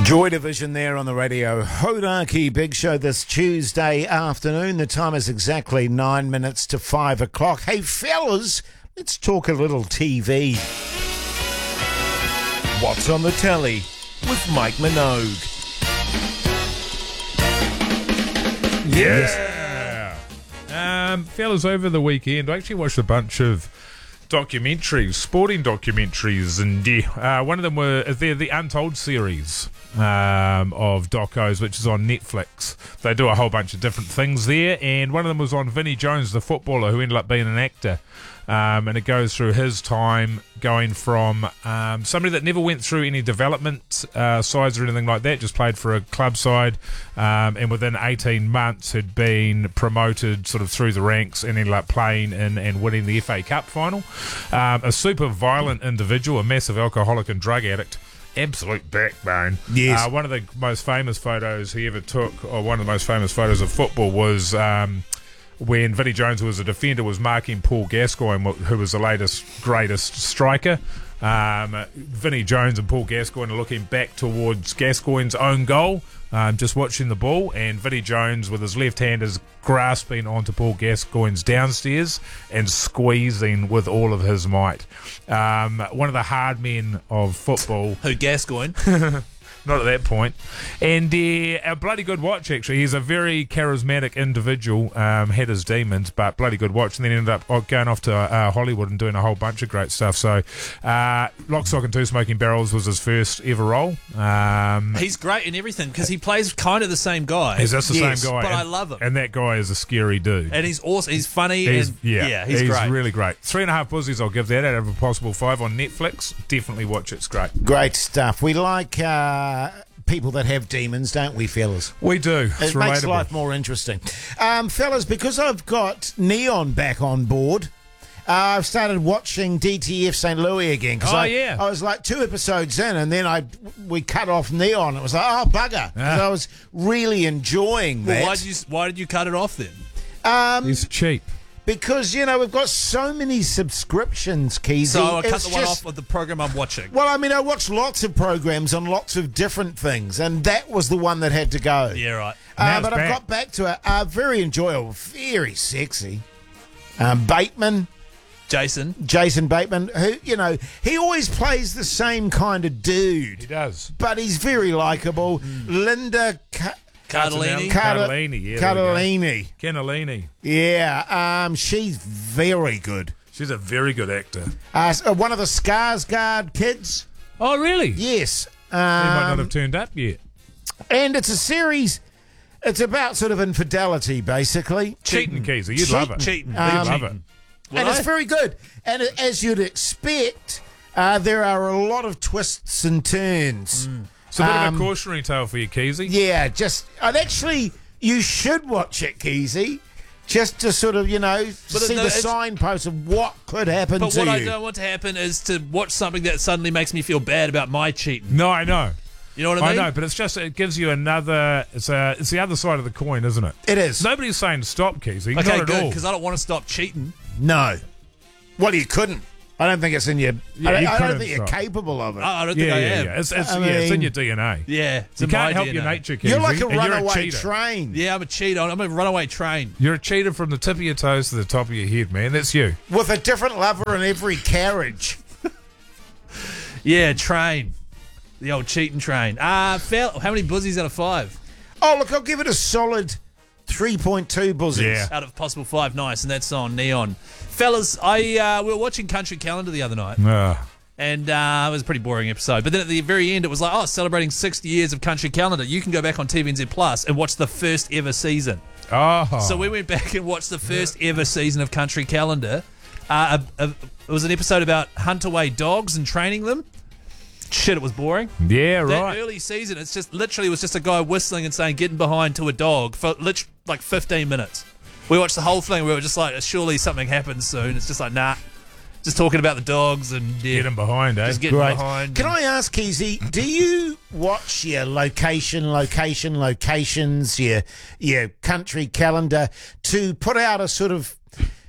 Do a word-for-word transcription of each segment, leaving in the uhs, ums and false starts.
Joy Division there on the radio. Hodaki Big Show this Tuesday afternoon. The time is exactly nine minutes to five o'clock. Hey, fellas, let's talk a little T V. What's on the telly with Mike Minogue? Yeah. Um, fellas, over the weekend, I actually watched a bunch of documentaries, sporting documentaries, and uh, one of them were the the Untold series um, of docos, which is on Netflix. They do a whole bunch of different things there, and one of them was on Vinnie Jones, the footballer who ended up being an actor. Um, and it goes through his time going from um, somebody that never went through any development uh, sides or anything like that, just played for a club side, um, and within eighteen months had been promoted sort of through the ranks and ended up playing in and winning the F A Cup final. Um, a super violent individual, a massive alcoholic and drug addict. Absolute backbone. Yes. Uh, one of the most famous photos he ever took, or one of the most famous photos of football, was Um, when Vinnie Jones, who was a defender, was marking Paul Gascoigne, who was the latest, greatest striker. Um, Vinnie Jones and Paul Gascoigne are looking back towards Gascoigne's own goal, um, just watching the ball, and Vinnie Jones, with his left hand, is grasping onto Paul Gascoigne's downstairs and squeezing with all of his might. Um, one of the hard men of football. Who, Gascoigne? Not at that point. And uh, a bloody good watch, actually. He's a very charismatic individual, um, had his demons, but bloody good watch. And then ended up going off to uh, Hollywood and doing a whole bunch of great stuff. So uh, Lock, Stock and Two Smoking Barrels was his first ever role. Um, He's great in everything because he plays kind of the same guy. He's just the Yes, same guy. but and, I love him. And that guy is a scary dude. And he's awesome. He's funny. He's, and, yeah, yeah, he's, he's great. really great. Three and a half pussies, I'll give that out of a possible five on Netflix. Definitely watch it. It's great. Great stuff. We like uh, people that have demons, don't we, fellas? We do. It's It makes relatable. life more interesting. Um, fellas, because I've got Neon back on board, uh, I've started watching D T F Saint Louis again. 'cause Oh, I, yeah. I was like two episodes in, and then I we cut off Neon. It was like, oh, bugger. 'Cause Ah. I was really enjoying that. Well, why did you why did you cut it off then? um, He's cheap. because, you know, we've got so many subscriptions, Keezy. So I cut It's the one just- off of the program I'm watching. Well, I mean, I watched lots of programs on lots of different things, and that was the one that had to go. Yeah, right. Uh, Now it's but I've back. got back to it. Uh, very enjoyable, very sexy. Um, Bateman, Jason. Jason Bateman, who, you know, he always plays the same kind of He dude, does. but he's very likable. Mm. Linda Ca- Cardellini. Car- Cardellini, yeah. there we go. Cardellini. Cannellini. Yeah, um, she's very good. She's a very good actor. Uh, s- uh, one of the Skarsgård kids. Oh, really? Yes. He might not Um, have turned up yet. and it's a series. It's about sort of infidelity, basically. Cheating, Keezy. You'd Cheating. love it. Cheating. Um, You'd love it. Cheating. and Would it's I? very good. And it- as you'd expect, uh, there are a lot of twists and turns. It's a bit um, of a cautionary tale for you, Keezy. Yeah, just I'd actually you should watch it, Keezy, just to sort of you know But see no, the it's- signposts of what could happen But to what you. I don't want to happen is to watch something that suddenly makes me feel bad about my cheating. No, I know. You know what I I mean? know, but it's just, it gives you another, it's a, it's the other side of the coin, isn't it? It is Nobody's saying stop, Keezy. Okay, Not at good, all. because I don't want to stop cheating. no. Well, you couldn't. I don't think it's in your. Yeah, I don't, you I don't couldn't think you're stop. capable of it. I I don't think Yeah, I yeah, am. yeah. It's, it's, I yeah, it's in mean- your D N A. Yeah, it's You in can't my help D N A. your nature, Keezy. you're like a and you're runaway cheater. train Yeah, I'm a cheater. I'm a runaway train. You're a cheater from the tip of your toes to the top of your head, man. That's you. with a different lover in every carriage. Yeah, train. The old cheating train. Uh, fel- how many buzzies out of five? Oh, look, I'll give it a solid three point two buzzies. Yeah. Out of possible five, nice, and that's on Neon. Fellas, I uh, we were watching Country Calendar the other night, Uh, and uh, it was a pretty boring episode. But then at the very end, it was like, oh, celebrating sixty years of Country Calendar. You can go back on T V N Z Plus and watch the first ever season. oh. So we went back and watched the first ever season of Country Calendar. Uh, a, a, it was an episode about hunt away dogs and training them. Shit, it was boring. yeah, That right. early season, it's just literally was just a guy whistling and saying "getting behind" to a dog for lit- like fifteen minutes. We watched the whole thing. We were just like, surely something happens soon. It's just like, nah, just talking about the dogs and yeah, Get him behind, eh? just getting Great. behind. Can I ask, Keezy, do you watch your location, location, locations, your your country calendar to put out a sort of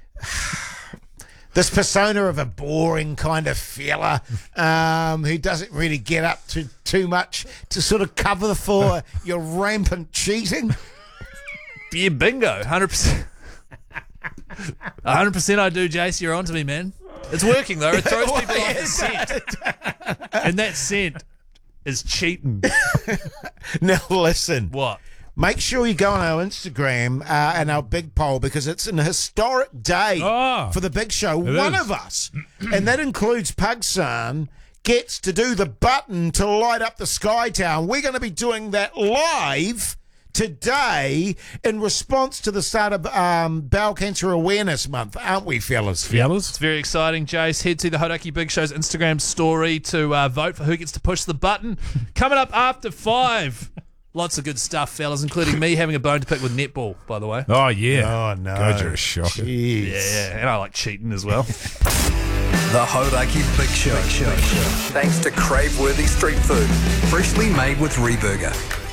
this persona of a boring kind of fella um, who doesn't really get up to too much to sort of cover for your rampant cheating? Yeah, bingo, one hundred percent. one hundred percent I do, Jace. You're on to me, man. It's working, though. It throws people off the scent. And that scent is cheating. Now, listen. What? Make sure you go on our Instagram uh, and our big poll, because it's an historic day Oh, for the big show. it One is. of us, and that includes Pugsan, gets to do the button to light up the Sky Town. We're going to be doing that live today in response to the start of um, Bowel Cancer Awareness Month, aren't we, fellas? Fellas? It's very exciting, Jace. Head to the Hodaki Big Show's Instagram story to uh, vote for who gets to push the button. Coming up after five. Lots of good stuff, fellas, including me having a bone to pick with netball, by the way. Oh, yeah. Oh, no. God, you're a shocker. Jeez. Yeah, and I like cheating as well. The Hodaki Big Show. Show. Thanks to crave-worthy street food, freshly made with Reburger.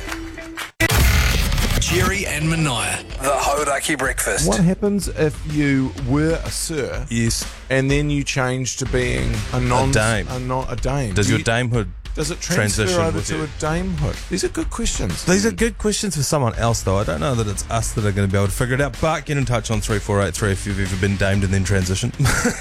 Jerry and Mania. The Hodaki Breakfast. What happens if you were a sir? Yes. And then you change to being a non A dame. A, non, a dame. Does Do your you- damehood Does it transfer transition over with to you? a damehood? These are good questions. These are good questions for someone else, though. I don't know that it's us that are going to be able to figure it out. But get in touch on three four eight three if you've ever been damed and then transitioned.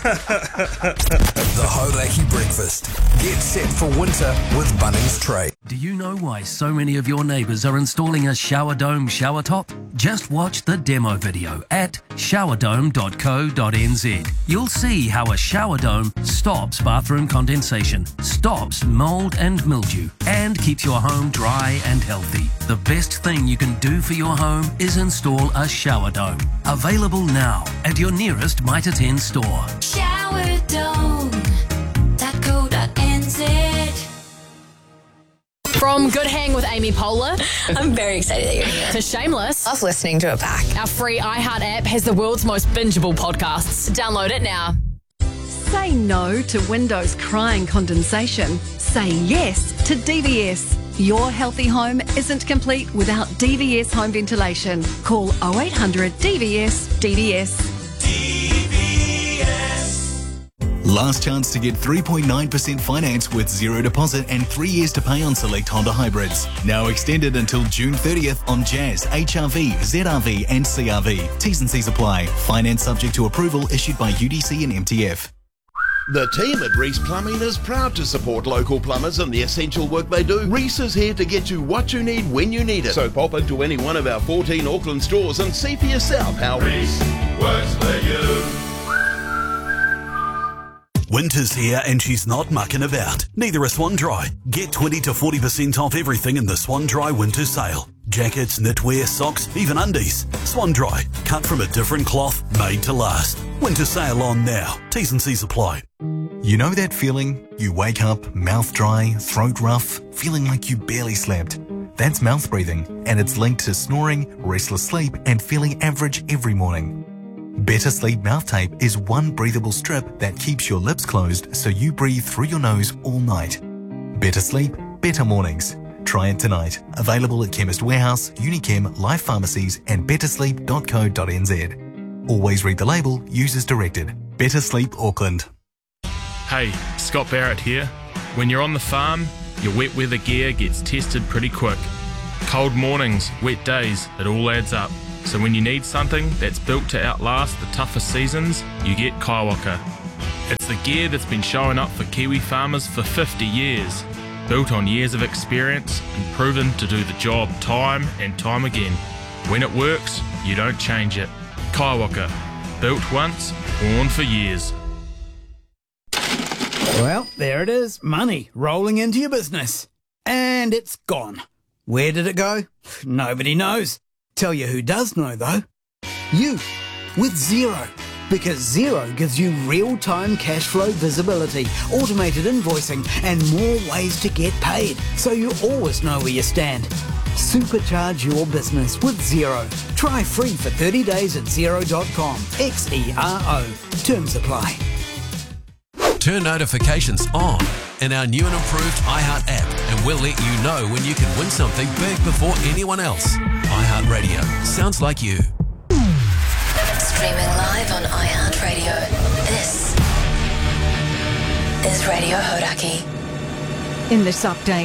The Hodaki Breakfast. Get set for winter with Bunnings Trade. Do you know why so many of your neighbours are installing a shower dome shower top? Just watch the demo video at shower dome dot co dot n z. You'll see how a shower dome stops bathroom condensation, stops mould and mildew, and keeps your home dry and healthy. The best thing you can do for your home is install a shower dome. Available now at your nearest Mitre ten store. shower dome dot co dot n z. From Good Hang with Amy Poehler I'm very excited that you're here. to Shameless, Love listening to it back. our free iHeart app has the world's most bingeable podcasts. Download it now. Say no to windows crying condensation. Say yes to D V S. Your healthy home isn't complete without D V S home ventilation. Call oh eight hundred D V S D V S. Last chance to get three point nine percent finance with zero deposit and three years to pay on select Honda hybrids. Now extended until June thirtieth on Jazz, H R V, Z R V and C R V. T's and C's apply. Finance subject to approval issued by U D C and M T F. The team at Reese Plumbing is proud to support local plumbers and the essential work they do. Reese is here to get you what you need when you need it. So pop into any one of our fourteen Auckland stores and see for yourself how Reese works for you. Winter's here and she's not mucking about. Neither is Swan Dry. Get twenty to forty percent off everything in the Swan Dry winter sale. Jackets, knitwear, socks, even undies. Swan Dry, cut from a different cloth, made to last. Winter sale on now. T's and C's apply. You know that feeling? You wake up, mouth dry, throat rough, feeling like you barely slept. That's mouth breathing, and it's linked to snoring, restless sleep, and feeling average every morning. Better Sleep Mouth Tape is one breathable strip that keeps your lips closed so you breathe through your nose all night. Better sleep, better mornings. Try it tonight. Available at Chemist Warehouse, Unichem, Life Pharmacies and better sleep dot co dot n z. Always read the label, use as directed. Better Sleep Auckland. Hey, Scott Barrett here. When you're on the farm, your wet weather gear gets tested pretty quick. Cold mornings, wet days, it all adds up. So when you need something that's built to outlast the toughest seasons, you get Kaiwaka. It's the gear that's been showing up for Kiwi farmers for fifty years. Built on years of experience and proven to do the job time and time again. When it works, you don't change it. Kaiwaka. Built once, worn for years. Well, there it is. Money rolling into your business. And it's gone. Where did it go? Nobody knows. Tell you who does know, though. You, with Xero. Because Xero gives you real-time cash flow visibility, automated invoicing, and more ways to get paid, so you always know where you stand. Supercharge your business with Xero. Try free for thirty days at xero dot com. X E R O. Terms apply. Turn notifications on in our new and improved iHeart app, and we'll let you know when you can win something big before anyone else. iHeart Radio. Sounds like you. Streaming live on iHeartRadio. This is Radio Hodaki. In this update,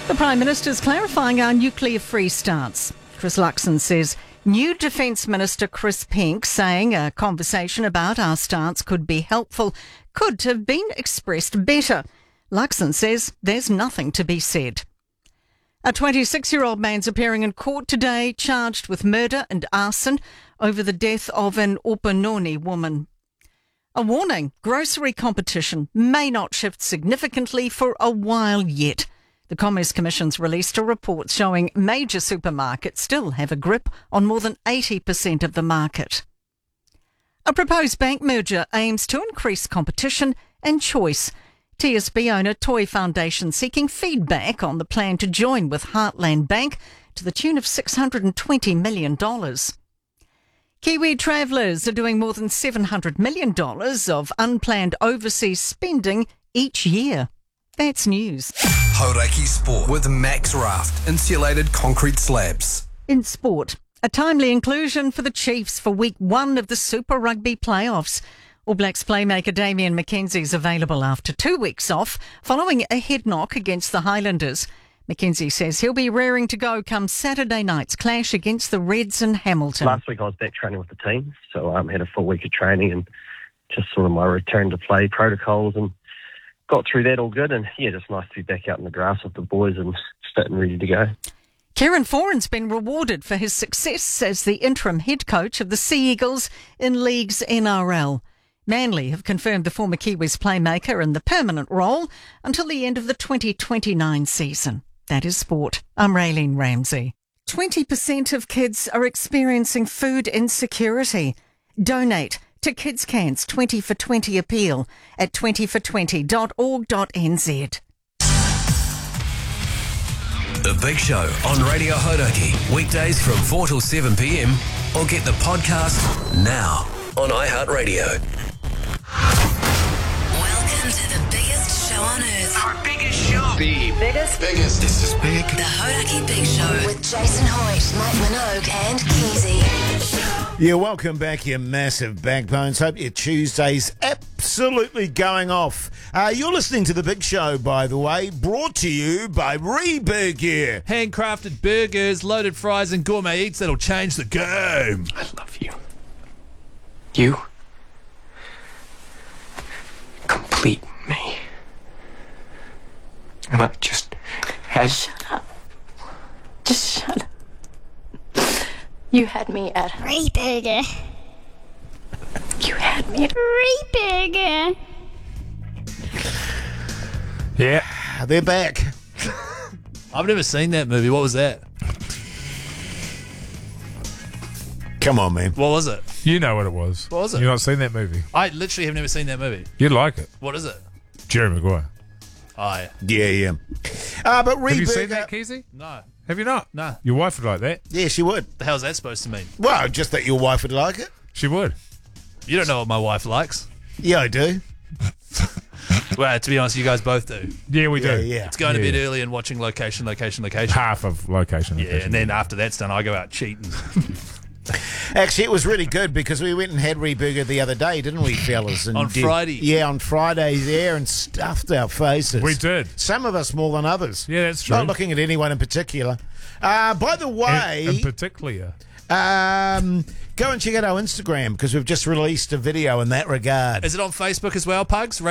The Prime Minister's clarifying our nuclear-free stance. Chris Luxon says new Defence Minister Chris Penk saying a conversation about our stance could be helpful could have been expressed better. Luxon says there's nothing to be said. A twenty-six-year-old man's appearing in court today charged with murder and arson over the death of an Opanoni woman. A warning, grocery competition may not shift significantly for a while yet. The Commerce Commission's released a report showing major supermarkets still have a grip on more than eighty percent of the market. A proposed bank merger aims to increase competition and choice. T S B owner Toy Foundation seeking feedback on the plan to join with Heartland Bank to the tune of six hundred twenty million dollars. Kiwi travellers are doing more than seven hundred million dollars of unplanned overseas spending each year. That's news. Hauraki Sport with Max Raft, insulated concrete slabs. In sport, a timely inclusion for the Chiefs for week one of the Super Rugby playoffs. All Blacks playmaker Damien McKenzie is available after two weeks off following a head knock against the Highlanders. McKenzie says he'll be raring to go come Saturday night's clash against the Reds in Hamilton. Last week I was back training with the team, so I um, had a full week of training and just sort of my return to play protocols and got through that all good. And yeah, just nice to be back out in the grass with the boys and fit and ready to go. Kieran Foran's been rewarded for his success as the interim head coach of the Sea Eagles in League's N R L. Manly have confirmed the former Kiwis playmaker in the permanent role until the end of the twenty twenty-nine season. That is sport. I'm Raylene Ramsey. twenty percent of kids are experiencing food insecurity. Donate to Kids Can's twenty for twenty appeal at twenty for twenty dot org dot n z. The Big Show on Radio Hauraki, weekdays from four till seven p.m. or get the podcast now on iHeartRadio. Welcome to the biggest show on earth. Our biggest show. The biggest, biggest. This is big. The Hauraki Big Show with Jason Hoyt, Mike Minogue, and Keezy. Yeah, welcome back, you massive backbones. Hope your Tuesday's absolutely going off. Uh, you're listening to The Big Show, by the way, brought to you by Reburger. Handcrafted burgers, loaded fries, and gourmet eats that'll change the game. I love you. You complete me. And I just had... Shut up. Just shut up. You had me at Reburger. You had me at Reburger. Yeah, they're back. I've never seen that movie. What was that? Come on, man. What was it? You know what it was. What was it? You've not seen that movie. I literally have never seen that movie. You'd like it. What is it? Jerry Maguire. Oh, yeah. Yeah, yeah. Uh, but Reburger... Have you seen that, Keezy? No. Have you not? No. Your wife would like that. Yeah, she would. The hell's that supposed to mean? Well, just that your wife would like it. She would. You don't know what my wife likes. Yeah, I do. Well, to be honest, you guys both do. Yeah, we Yeah, do. yeah. It's going Yeah. to bed early and watching location, location, location. Half of location. Yeah, location. and then after that's done, I go out cheating. Actually, it was really good because we went and had Reburger the other day, didn't we, fellas? And On did- Friday. Yeah, on Fridays there and stuffed our faces. We did. Some of us more than others. Yeah, that's true. Not looking at anyone in particular. Uh, by the way... In, in particular. Um, go and check out our Instagram because we've just released a video in that regard. Is it on Facebook as well, Pugs?